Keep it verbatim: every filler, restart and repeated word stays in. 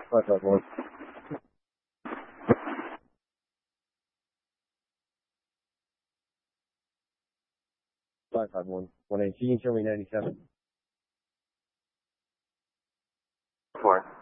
five five one. five five one. one eight. You can show me ninety-seven. Four.